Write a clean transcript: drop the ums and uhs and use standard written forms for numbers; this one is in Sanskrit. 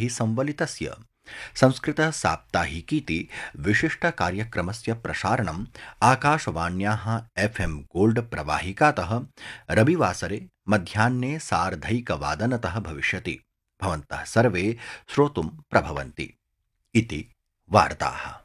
अतिथिभिः संवलितस्य संस्कृतसाप्ताहिकीति विशिष्टकार्यक्रमस्य प्रसारणम् आकाशवाण्याः FM गोल्ड प्रवाहिकातः रविवासरे मध्याह्ने 1:30 भविष्यति। भवन्तः सर्वे श्रोतुं प्रभवन्ति इति वार्ताः।